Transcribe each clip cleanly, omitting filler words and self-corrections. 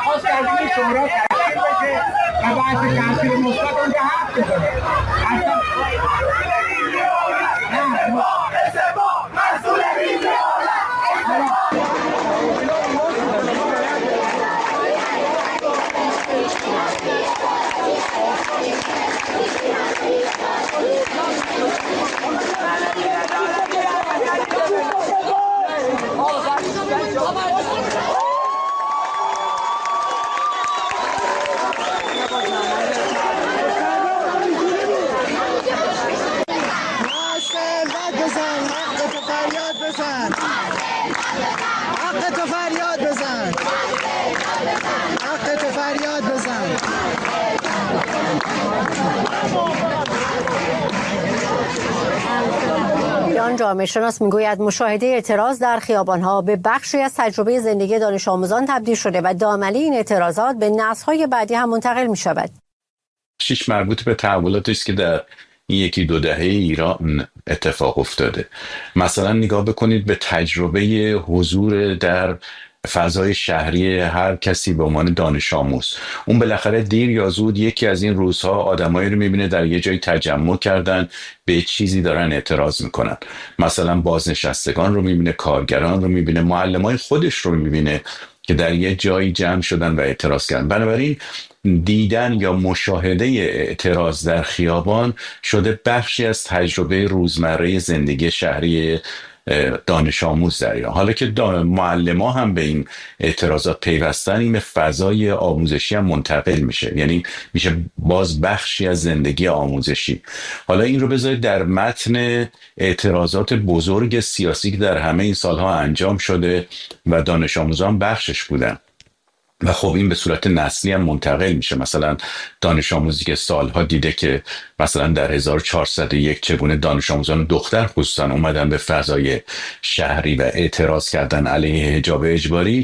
درخواست کردیم این شورا تشکیل بشه و بحث تاثیر مثبت اونجا حرف بزنه. اصلا جامعه شناس میگوید مشاهده اعتراض در خیابان‌ها به بخشی از تجربه زندگی دانش آموزان تبدیل شده و دامنه این اعتراضات به نسل‌های بعدی هم منتقل می‌شود. شیش مربوط به تحولاتی است که در این یکی دو دهه ایران اتفاق افتاده. مثلا نگاه بکنید به تجربه حضور در فضای شهری هر کسی به عنوان دانش آموز. اون بالاخره دیر یا زود یکی از این روزها آدمایی رو میبینه در یه جایی تجمع کردن به چیزی دارن اعتراض میکنن. مثلا بازنشستگان رو میبینه، کارگران رو میبینه، معلمای خودش رو میبینه که در یه جایی جمع شدن و اعتراض کردن. بنابراین دیدن یا مشاهده اعتراض در خیابان شده بخشی از تجربه روزمره زندگی شهری دانش آموز در ایران. حالا که معلم‌ها هم به این اعتراضات پیوستن، این فضای آموزشی هم منتقل میشه، یعنی میشه باز بخشی از زندگی آموزشی. حالا این رو بذارید در متن اعتراضات بزرگ سیاسی که در همه این سالها انجام شده و دانش آموزان بخشش بودن و خب این به صورت نسلی هم منتقل میشه. مثلا دانش آموزی که سالها دیده که مثلا در 1401 چگونه دانش آموزان دختر خصوصا اومدن به فضای شهری و اعتراض کردن علیه حجاب اجباری،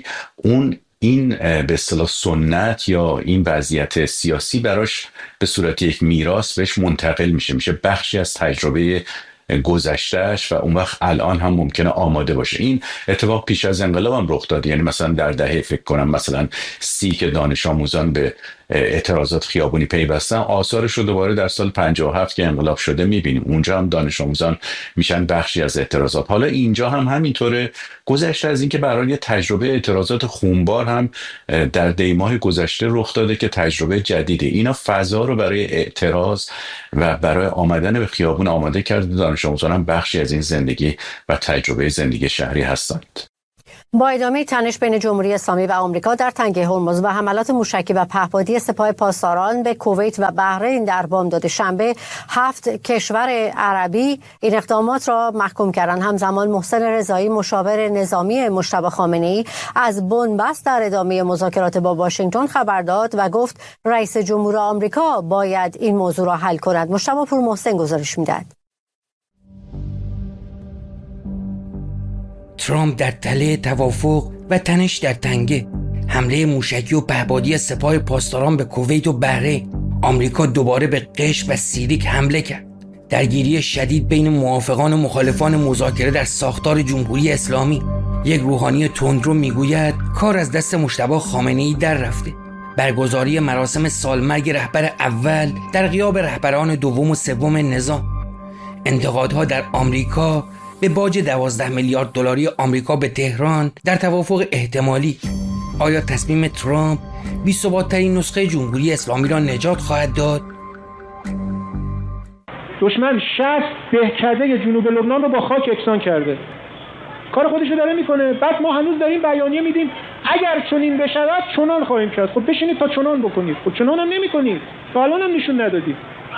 این به اصطلاح سنت یا این وضعیت سیاسی براش به صورت یک میراث بهش منتقل میشه بخشی از تجربه گذشتهش و اون وقت الان هم ممکنه آماده باشه. این اتفاق پیش از انقلاب هم رخ داد، یعنی مثلا در دهه فکر کنم مثلا 30 که دانش آموزان به اعتراضات خیابونی پیوستن، آثارش رو دوباره در سال 57 که انقلاب شده میبینیم. اونجا هم دانش آموزان میشن بخشی از اعتراضات. حالا اینجا هم همینطوره. گذشته از این که برای یه تجربه اعتراضات خونبار هم در دیماه گذشته رخ داده که تجربه جدیده. اینا فضا رو برای اعتراض و برای آمدن به خیابون آماده کرده. دانش آموزان هم بخشی از این زندگی و تجربه زندگی شهری هستند. با ادامه تنش بین جمهوری اسلامی و آمریکا در تنگه هرمز و حملات موشکی و پهپادی سپاه پاسداران به کویت و بحرین در بامداد شنبه 7 کشور عربی این اقدامات را محکوم کردند. همزمان محسن رضایی مشاور نظامی مجتبی خامنه‌ای از بنبست در ادامه مذاکرات با واشنگتن خبر داد و گفت رئیس جمهور آمریکا باید این موضوع را حل کند. مجتبی پور محسن گزارش می‌دهد. ترامپ در تله توافق و تنش در تنگه، حمله موشکی و پهپادی سپاه پاسداران به کویت و بحرین، آمریکا دوباره به قشم و سیریک حمله کرد. درگیری شدید بین موافقان و مخالفان مذاکره در ساختار جمهوری اسلامی. یک روحانی تندرو میگوید کار از دست مجتبی خامنه‌ای در رفته. برگزاری مراسم سالمرگ رهبر اول در غیاب رهبران دوم و سوم نظام. انتقادها در آمریکا به باج 12 میلیارد دلاری آمریکا به تهران در توافق احتمالی. آیا تصمیم ترامپ بی‌ثبات‌ترین نسخه جمهوری اسلامی را نجات خواهد داد؟ دشمن 60 دهکده جنوب لبنان رو با خاک یکسان کرده. کار خودش رو داره میکنه. بعد ما هنوز داریم بیانیه میدیم اگر چنین بشود چنان خواهیم کرد. خب بشینید تا چنان بکنید. خب چنان هم نمیکنید. تا الان هم نشون ندادید.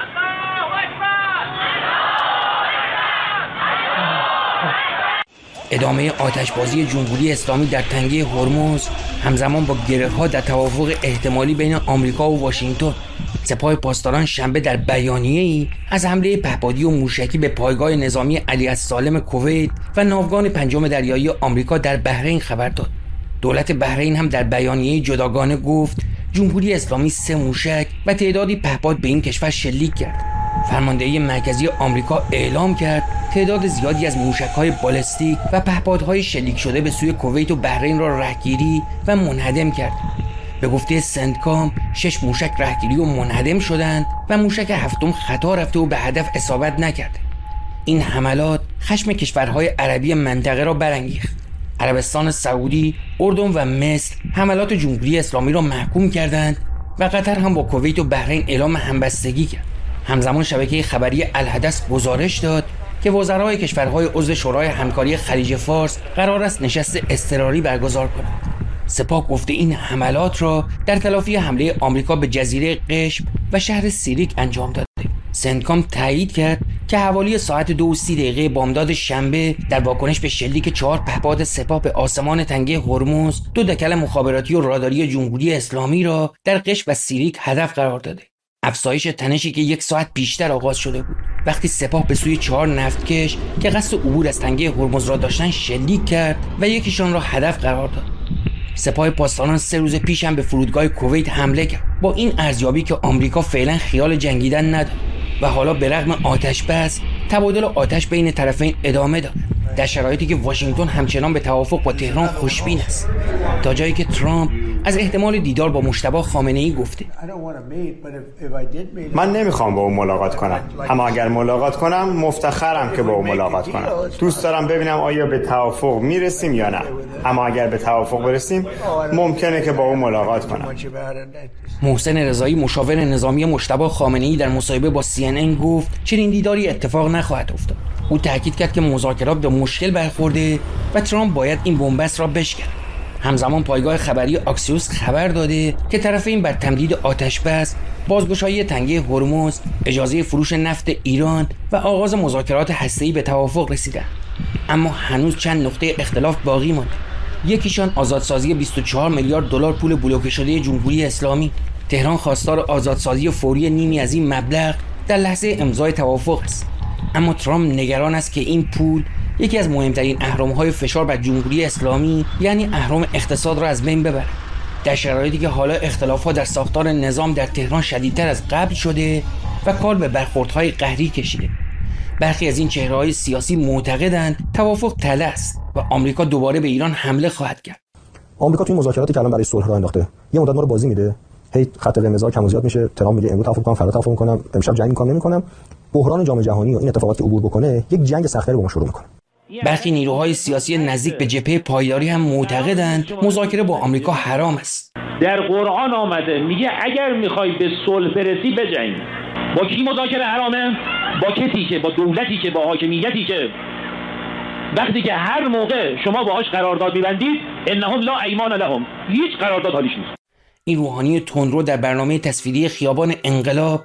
ادامه آتشبازی جمهوری اسلامی در تنگه هرمز همزمان با گره‌ها در توافق احتمالی بین آمریکا و واشنگتن. سپاه پاسداران شنبه در بیانیه‌ای از حمله پهپادی و موشکی به پایگاه نظامی علی السالم کویت و ناوگان پنجم دریایی آمریکا در بحرین خبر داد. دولت بحرین هم در بیانیه جداگانه گفت جمهوری اسلامی 3 موشک و تعدادی پهپاد به این کشور شلیک کرد. فرماندهی مرکزی آمریکا اعلام کرد تعداد زیادی از موشک‌های بالستیک و پهپادهای شلیک شده به سوی کویت و بحرین را رهگیری و منهدم کرد. به گفته سندکام 6 موشک رهگیری و منهدم شدند و موشک 7 خطا رفته و به هدف اصابت نکرده. این حملات خشم کشورهای عربی منطقه را برانگیخت. عربستان سعودی، اردن و مصر حملات جمهوری اسلامی را محکوم کردند و قطر هم با کویت و بحرین اعلام همبستگی کرد. همزمان شبکه خبری الحدث گزارش داد که وزرای کشورهای عضو شورای همکاری خلیج فارس قرار است نشست اضطراری برگزار کنند. سپاه گفته این حملات را در تلافی حمله آمریکا به جزیره قشم و شهر سیریک انجام داده. سندکام تایید کرد که حوالی ساعت 2:30 بامداد شنبه در واکنش به شلیک 4 پهپاد سپاه به آسمان تنگه هرمز 2 دکل مخابراتی و راداری جمهوری اسلامی را در قشم و سیریک هدف قرار داده. افزایش تنشی که 1 ساعت پیشتر آغاز شده بود وقتی سپاه به سوی 4 نفتکش که قصد عبور از تنگه هرمز را داشتن شلیک کرد و یکیشان را هدف قرار داد. سپاه پاسداران 3 روز پیش هم به فرودگاه کویت حمله کرد. با این ارزیابی که آمریکا فعلا خیال جنگیدن نداره و حالا به رغم آتش بس تبادل آتش بین طرفین ادامه داره، در شرایطی که واشنگتن همچنان به توافق با تهران خوشبین است، تا جایی که ترامپ از احتمال دیدار با مجتبی خامنه‌ای گفته. من نمیخوام با او ملاقات کنم، اما اگر ملاقات کنم مفتخرم که با او ملاقات کنم. دوست دارم ببینم آیا به توافق میرسیم یا نه، اما اگر به توافق برسیم ممکنه که با او ملاقات کنم. محسن رضایی مشاور نظامی مجتبی خامنه‌ای در مصاحبه با CNN گفت چنین دیداری اتفاق نخواهد افتاد. او تاکید کرد که مذاکرات به مشکل برخورده و ترامپ باید این بنبست را بشکند. همزمان پایگاه خبری آکسیوس خبر داده که طرفین بر تمدید آتش بس، بازگشایی تنگه هرمز، اجازه فروش نفت ایران و آغاز مذاکرات هسته‌ای به توافق رسیدند. اما هنوز چند نقطه اختلاف باقی مانده. یکیشان آزادسازی 24 میلیارد دلار پول بلوکه شده جمهوری اسلامی. تهران خواستار آزادسازی فوری نیمی از این مبلغ در لحظه امضای توافق است. اما ترامپ نگران است که این پول یکی از مهمترین اهرم‌های فشار بر جمهوری اسلامی یعنی اهرم اقتصاد را از بین ببرد، در شرایطی که حالا اختلافات در ساختار نظام در تهران شدیدتر از قبل شده و کار به برخوردهای قهری کشیده. برخی از این چهره‌های سیاسی معتقدند توافق تله است و آمریکا دوباره به ایران حمله خواهد کرد. آمریکا توی مذاکراتی که الان برای صلح راه انداخته یه مدت ما رو بازی میده، هی خط قرمزها کم و زیاد میشه، ترامپ میگه امروز توافق کنم، فردا توافق کنم، امشب جنگ میکنم نمیکنم. بحران جام جهانی و این اتفاقاتی که عبور بکنه یک جنگ سخت‌تر با ما شروع میکنه. برخی نیروهای سیاسی نزدیک به جبهه پایداری هم معتقدند مذاکره با آمریکا حرام است. در قرآن آمده میگه اگر میخوای به صلح برسی بجنگ. با کی مذاکره حرامه؟ با کسی که با دولتی که با حاکمیتی که وقتی که هر موقع شما باهاش قرارداد می‌بندید انهم لا ایمان لهم، هیچ قرارداد حالیش نیست. این روحانی تندرو در برنامه تصویری خیابان انقلاب